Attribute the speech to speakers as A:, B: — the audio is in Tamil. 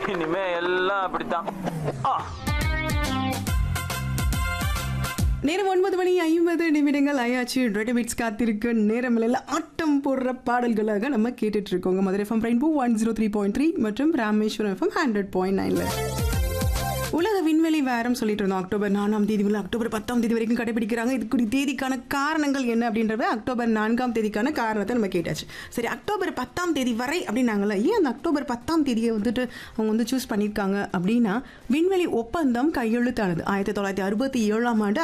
A: இனிமே எல்லாம் அப்படித்தான்.
B: நேரம் 9:50 ஆயாச்சு. ரெடிமிட்ஸ் காத்திருக்கு நேரமில்ல ஆட்டம் போடுற பாடல்களாக நம்ம கேட்டுட்டு இருக்கோங்க. மதுரை எஃப்எம் ரெயின்போ 103.3 மற்றும் ராமேஸ்வரம் எஃப்எம் 100.9. உலக விண்வெளி வாரம் சொல்லிட்டு இருந்தோம். அக்டோபர் 4ஆம் தேதி முதல் அக்டோபர் 10ஆம் தேதி வரைக்கும் கடைபிடிக்கிறாங்க. இதுக்கு தேதிக்கான காரணங்கள் என்ன அப்படின்றத அக்டோபர் 4ஆம் தேதிக்கான காரணத்தை நம்ம கேட்டாச்சு. சரி, அக்டோபர் 10ஆம் தேதி வரை அப்படின்னாங்கல்ல, ஏன் அந்த அக்டோபர் 10ஆம் தேதியை வந்துட்டு அவங்க சூஸ் பண்ணியிருக்காங்க அப்படின்னா, விண்வெளி ஒப்பந்தம் கையெழுத்தானது 1967ஆம் ஆண்டு